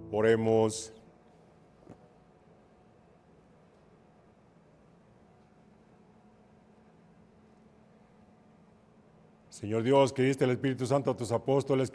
Oremos. Señor Dios, que diste el Espíritu Santo a tus apóstoles,